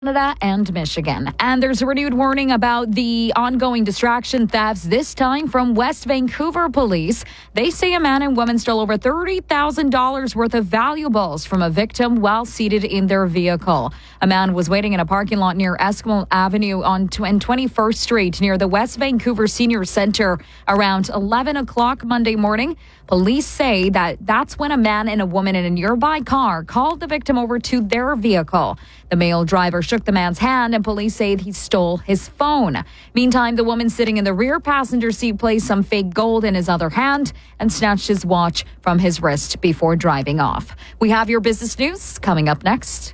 Canada and Michigan. And there's a renewed warning about the ongoing distraction thefts, this time from West Vancouver police. They say a man and woman stole over $30,000 worth of valuables from a victim while seated in their vehicle. A man was waiting in a parking lot near Eskimo Avenue on 21st Street near the West Vancouver Senior Centre around 11 o'clock Monday morning. Police say that's when a man and a woman in a nearby car called the victim over to their vehicle. The male driver shook the man's hand and police say he stole his phone. Meantime, the woman sitting in the rear passenger seat placed some fake gold in his other hand and snatched his watch from his wrist before driving off. We have your business news coming up next.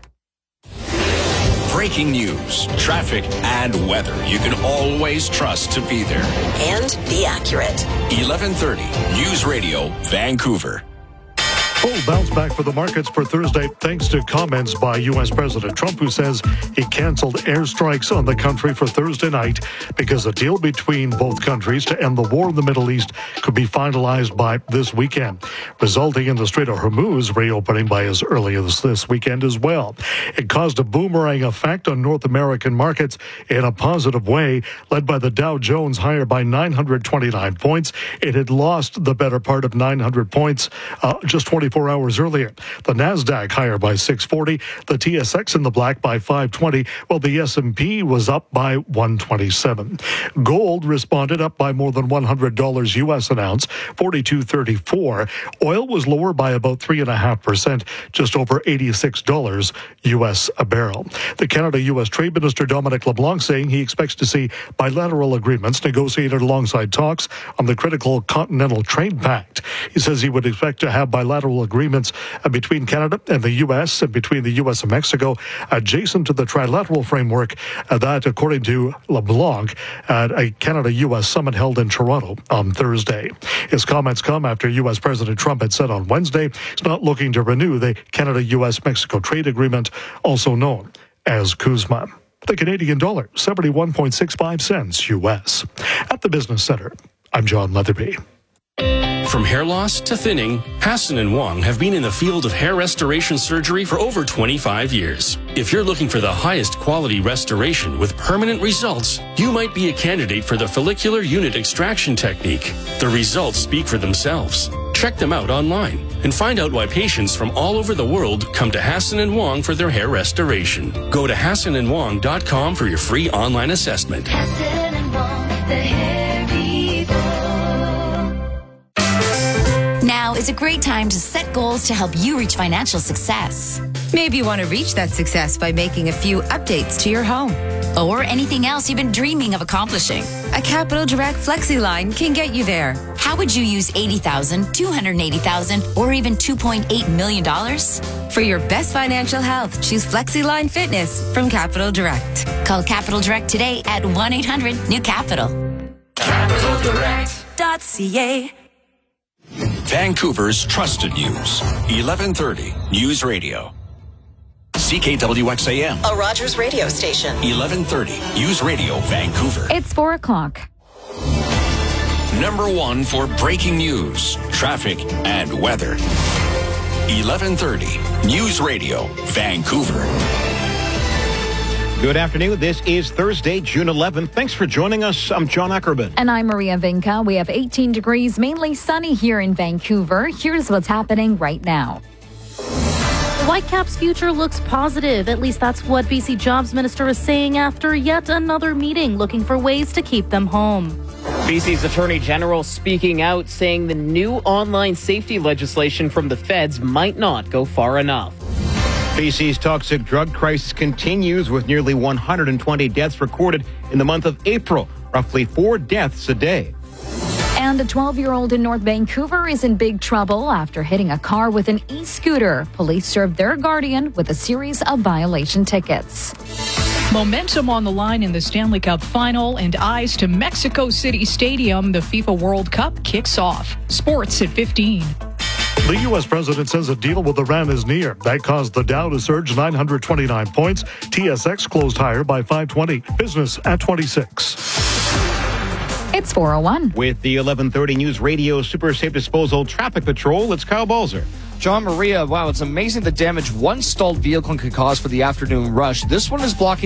Breaking news, traffic, and weather you can always trust to be there. And be accurate. 1130 News Radio, Vancouver. Full bounce back for the markets for Thursday thanks to comments by U.S. President Trump, who says he canceled airstrikes on the country for Thursday night because a deal between both countries to end the war in the Middle East could be finalized by this weekend, resulting in the Strait of Hormuz reopening by as early as this weekend as well. It caused a boomerang effect on North American markets in a positive way, led by the Dow Jones higher by 929 points. It had lost the better part of 900 points just 24 hours earlier. The Nasdaq higher by 640, the TSX in the black by 520, while the S&P was up by 127. Gold responded up by more than $100 U.S. an ounce, 42.34. Oil was lower by about 3.5%, just over $86 U.S. a barrel. The Canada-U.S. Trade Minister Dominic LeBlanc saying he expects to see bilateral agreements negotiated alongside talks on the critical Continental Trade Pact. He says he would expect to have bilateral agreements between Canada and the U.S. and between the U.S. and Mexico adjacent to the trilateral framework that, according to LeBlanc, at a Canada-U.S. summit held in Toronto on Thursday. His comments come after U.S. President Trump had said on Wednesday he's not looking to renew the Canada-U.S.-Mexico trade agreement, also known as CUSMA. The Canadian dollar, 71.65 cents U.S. At the Business Center, I'm John Leatherby. From hair loss to thinning, Hassan and Wong have been in the field of hair restoration surgery for over 25 years. If you're looking for the highest quality restoration with permanent results, you might be a candidate for the follicular unit extraction technique. The results speak for themselves. Check them out online and find out why patients from all over the world come to Hassan and Wong for their hair restoration. Go to HassanandWong.com for your free online assessment. Hassan and Wong, the hair people. Now is a great time to set goals to help you reach financial success. Maybe you want to reach that success by making a few updates to your home. Or anything else you've been dreaming of accomplishing. A Capital Direct FlexiLine can get you there. How would you use $80,000, $280,000, or even $2.8 million? For your best financial health, choose FlexiLine Fitness from Capital Direct. Call Capital Direct today at 1-800-NEW-CAPITAL. CapitalDirect.ca. Vancouver's trusted news, 1130 News Radio. CKWXAM, A Rogers radio station. 1130 News Radio, Vancouver. It's 4 o'clock. Number one for breaking news, traffic, and weather. 1130 News Radio, Vancouver. Good afternoon. This is Thursday, June 11th. Thanks for joining us. I'm John Ackerman. And I'm Maria Vinca. We have 18 degrees, mainly sunny here in Vancouver. Here's what's happening right now. Whitecaps' future looks positive. At least that's what BC Jobs Minister is saying after yet another meeting looking for ways to keep them home. BC's Attorney General speaking out, saying the new online safety legislation from the feds might not go far enough. BC's toxic drug crisis continues with nearly 120 deaths recorded in the month of April, roughly 4 deaths a day. And a 12-year-old in North Vancouver is in big trouble after hitting a car with an e-scooter. Police served their guardian with a series of violation tickets. Momentum on the line in the Stanley Cup final and eyes to Mexico City Stadium. The FIFA World Cup kicks off. Sports at 15. The U.S. president says a deal with Iran is near. That caused the Dow to surge 929 points. TSX closed higher by 520. Business at 26. It's 4:01. With the 1130 News Radio Super Safe Disposal Traffic Patrol, it's Kyle Balzer. John Maria, wow, it's amazing the damage one stalled vehicle can cause for the afternoon rush. This one is blocking